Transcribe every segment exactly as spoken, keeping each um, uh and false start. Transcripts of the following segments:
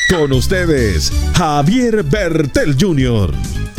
Con ustedes, Javier Bertel junior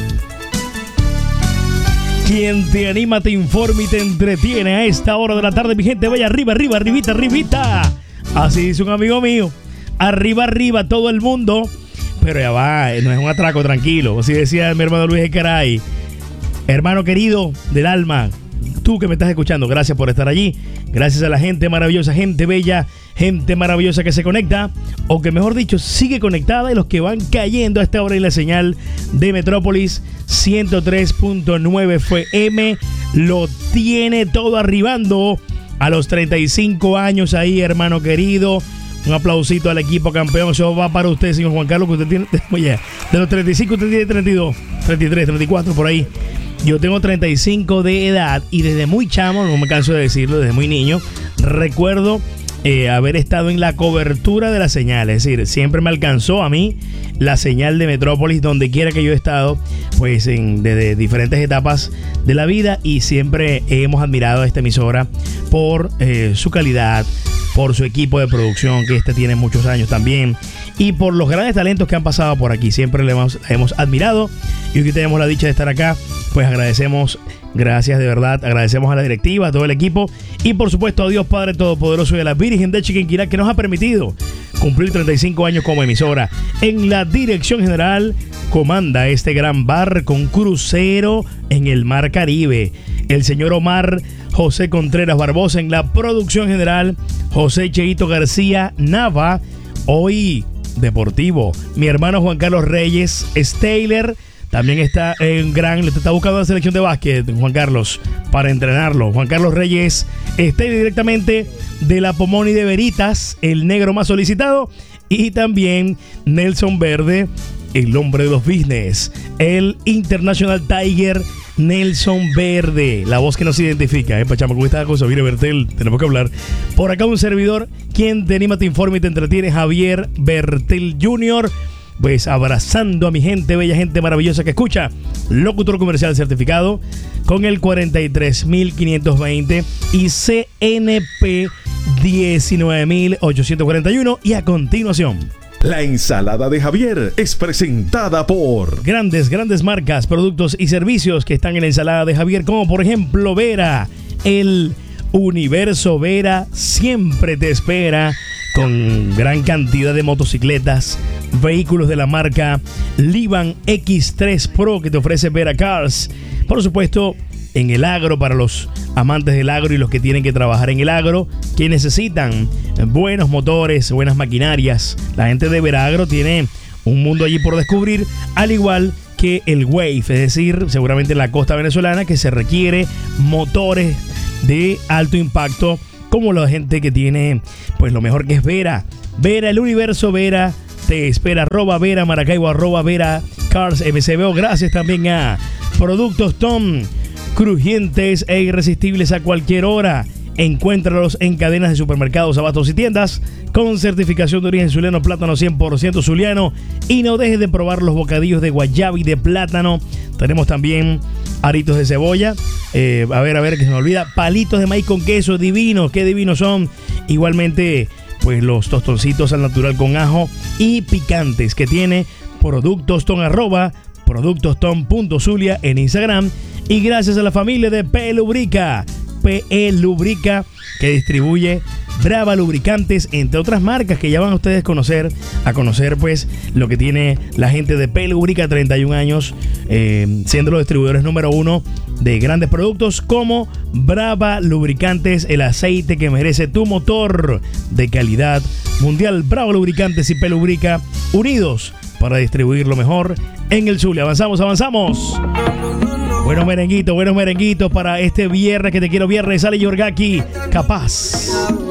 Quien te anima, te informa y te entretiene a esta hora de la tarde, mi gente. Vaya arriba, arriba, arribita, arribita. Así dice un amigo mío. Arriba, arriba, todo el mundo. Pero ya va, no es un atraco, tranquilo. Así decía mi hermano Luis Ecaray. Hermano querido del alma, tú que me estás escuchando, gracias por estar allí. Gracias a la gente maravillosa, gente bella, gente maravillosa que se conecta, o que mejor dicho, sigue conectada, y los que van cayendo a esta hora en la señal de Metrópolis ciento tres punto nueve F M. Lo tiene todo arribando a los treinta y cinco años ahí, hermano querido. Un aplausito al equipo campeón. Eso va para usted, señor Juan Carlos, que usted tiene, oye, de los treinta y cinco usted tiene treinta y dos, treinta y tres, treinta y cuatro por ahí. Yo tengo treinta y cinco de edad y desde muy chamo, no me canso de decirlo, desde muy niño, recuerdo eh, haber estado en la cobertura de la señal. Es decir, siempre me alcanzó a mí la señal de Metrópolis donde quiera que yo he estado, pues en, desde diferentes etapas de la vida, y siempre hemos admirado a esta emisora por eh, su calidad, por su equipo de producción, que este tiene muchos años también, y por los grandes talentos que han pasado por aquí. Siempre le hemos, hemos admirado, y hoy que tenemos la dicha de estar acá, pues agradecemos, gracias de verdad, agradecemos a la directiva, a todo el equipo, y por supuesto a Dios Padre Todopoderoso y a la Virgen de Chiquinquirá, que nos ha permitido cumplir treinta y cinco años como emisora. En la dirección general comanda este gran bar con crucero en el Mar Caribe, el señor Omar José Contreras Barbosa. En la producción general, José Cheito García Nava. Hoy deportivo, mi hermano Juan Carlos Reyes Steyler. También está en gran, le está buscando la selección de básquet, Juan Carlos, para entrenarlo. Juan Carlos Reyes está directamente de la Pomoni de Veritas, el negro más solicitado. Y también Nelson Verde, el hombre de los business, el International Tiger Nelson Verde, la voz que nos identifica. ¿eh? Pachama, ¿cómo está la cosa? Mire, Bertel, tenemos que hablar. Por acá un servidor, quien te anima, te informa y te entretiene, Javier Bertel junior Pues abrazando a mi gente, bella gente maravillosa que escucha, locutor comercial certificado con el cuarenta y tres mil quinientos veinte y C N P diecinueve mil ochocientos cuarenta y uno. Y a continuación, la ensalada de Javier es presentada por grandes, grandes marcas, productos y servicios que están en la ensalada de Javier, como por ejemplo Vera. El Universo Vera siempre te espera con gran cantidad de motocicletas, vehículos de la marca Livan X tres Pro que te ofrece Vera Cars. Por supuesto, en el agro, para los amantes del agro y los que tienen que trabajar en el agro, que necesitan buenos motores, buenas maquinarias. La gente de Veragro tiene un mundo allí por descubrir, al igual que el Wave, es decir, seguramente en la costa venezolana, que se requiere motores de alto impacto, como la gente que tiene pues lo mejor que es Vera. Vera, el Universo Vera te espera. Arroba Vera Maracaibo, arroba Vera Cars M C B O. Gracias también a Productos Tom, crujientes e irresistibles a cualquier hora. Encuéntralos en cadenas de supermercados, abastos y tiendas con certificación de origen zuliano, plátano cien por ciento zuliano. Y no dejes de probar los bocadillos de guayaba y de plátano. Tenemos también aritos de cebolla, eh, a ver, a ver, que se me olvida, palitos de maíz con queso, divinos, qué divinos son. Igualmente, pues los tostoncitos al natural con ajo y picantes que tiene Productos Tom, arroba Productos Tom punto Zulia en Instagram. Y gracias a la familia de P. Lubrica, P E Lubrica, que distribuye Brava Lubricantes, entre otras marcas que ya van a ustedes conocer, a conocer pues lo que tiene la gente de P. Lubrica, treinta y un años, eh, siendo los distribuidores número uno de grandes productos como Brava Lubricantes, el aceite que merece tu motor, de calidad mundial. Brava Lubricantes y P. Lubrica, unidos para distribuir lo mejor en el Zulia. Avanzamos, avanzamos. Buenos merenguitos, buenos merenguitos para este viernes, que te quiero viernes. Sale Yorgaki, Capaz.